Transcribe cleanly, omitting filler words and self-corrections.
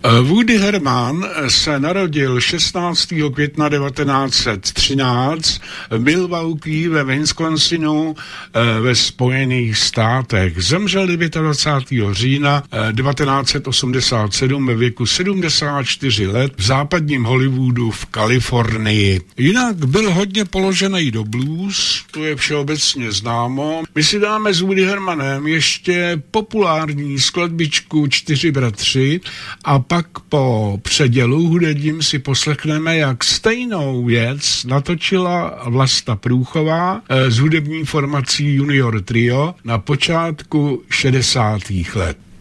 Woody Herman se narodil 16. května 1913 v Milwaukee ve Wisconsinu ve Spojených státech. Zemřel 29. října 1987 ve věku 74 let v západním Hollywoodu v Kalifornii. Jinak byl hodně položený do blues, to je všeobecně známo. My si dáme s Woody Hermanem ještě populární skladbičku Čtyři bratři a pak po předělu hudebním si poslechneme, jak stejnou věc natočila Vlasta Průchová s hudební formací Junior Trio na počátku 60. let.